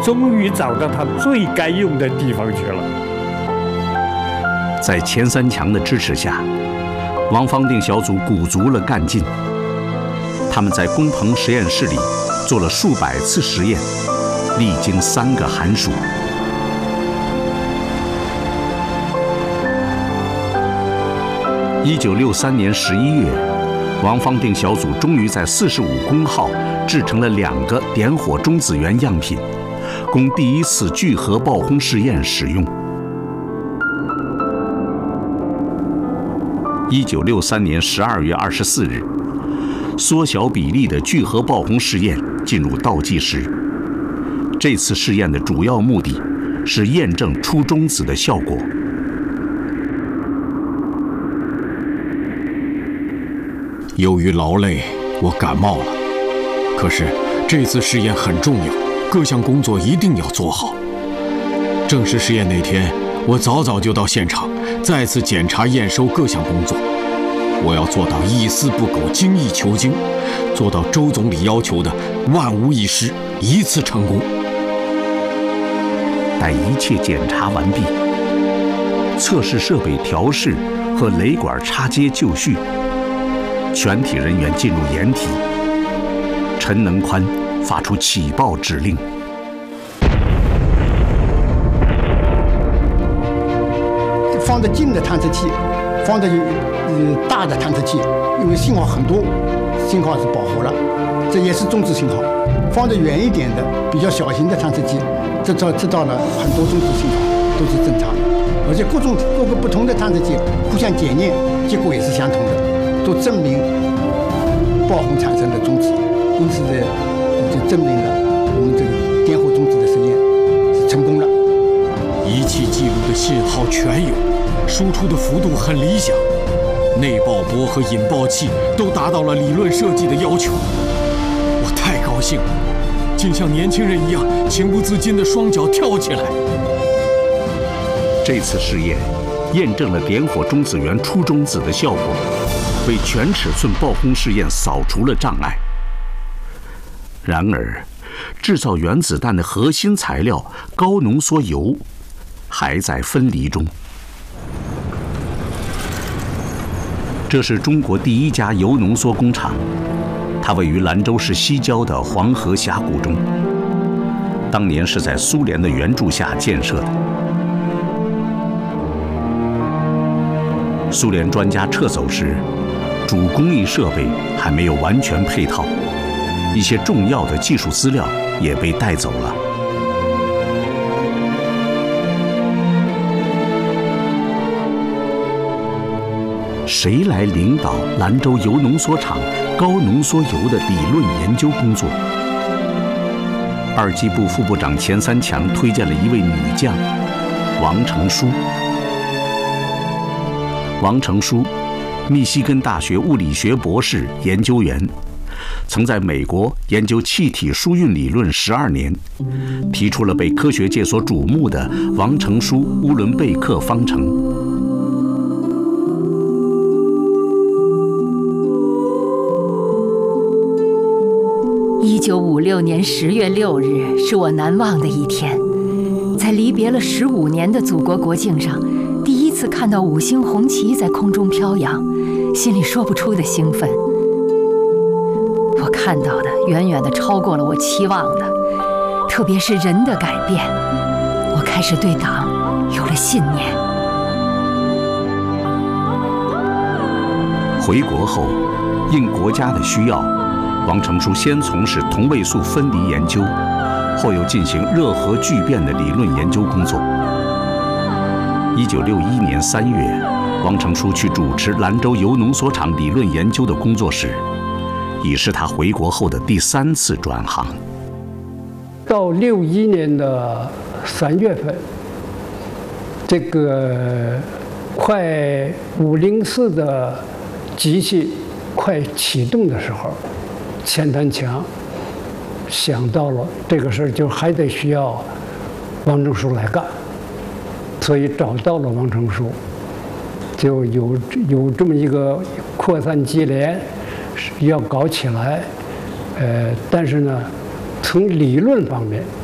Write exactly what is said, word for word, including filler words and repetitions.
终于找到它最该用的地方去了。 在钱三强的支持下，王方定小组鼓足了干劲。他们在工棚实验室里做了数百次实验，历经三个寒暑。一九六三年十一月，王方定小组终于在四十五工号制成了两个点火中子源样品，供第一次聚合爆轰试验使用。一九六三年十二月二十四日，缩小比例的聚合爆轰试验进入倒计时。这次试验的主要目的是验证出中子的效果。 由于劳累，我感冒了。可是这次试验很重要，各项工作一定要做好。正式试验那天，我早早就到现场，再次检查验收各项工作。我要做到一丝不苟、精益求精，做到周总理要求的万无一失，一次成功。 待一切检查完毕，测试设备调试和雷管插接就绪，全体人员进入掩体。陈能宽发出起爆指令。 放得近的探测器，放的呃大的探测器，因为信号很多，信号是饱和了，这也是中子信号。放得远一点的比较小型的探测器，制造制造了很多中子信号，都是正常的。而且各种各个不同的探测器互相检验，结果也是相同的，都证明爆轰产生的中子。因此呢，就证明了我们这个点火中子的实验是成功了。 仪器记录的信号全有，输出的幅度很理想，内爆波和引爆器都达到了理论设计的要求。我太高兴了，竟像年轻人一样情不自禁地双脚跳起来。 这次试验验证了点火中子源出中子的效果，为全尺寸爆轰试验扫除了障碍。然而，制造原子弹的核心材料高浓缩铀还在分离中。这是中国第一家铀浓缩工厂，它位于兰州市西郊的黄河峡谷中。当年是在苏联的援助下建设的。苏联专家撤走时，主工艺设备还没有完全配套，一些重要的技术资料也被带走了。谁来领导兰州铀浓缩厂高浓缩铀的理论研究工作？二机部副部长钱三强推荐了一位女将，王成书。王成书，密西根大学物理学博士研究员，曾在美国研究气体输运理论十二年，提出了被科学界所瞩目的王成书乌伦贝克方程。 一九五六年十月六日是我难忘的一天，在离别了十五年的祖国国境上，第一次看到五星红旗在空中飘扬，心里说不出的兴奋。我看到的远远地超过了我期望的，特别是人的改变，我开始对党有了信念。 回国后，应国家的需要，王成书先从事同位素分离研究，后又进行热核聚变的理论研究工作。一九六一年三月，王成书去主持兰州铀浓缩厂理论研究的工作时，已是他回国后的第三次转行。 到六一年的三月份，这个快五零四的机器快启动的时候，钱三强想到了这个事儿，就还得需要王成书来干，所以找到了王成书，就有有这么一个扩散机联要搞起来，呃，但是呢，从理论方面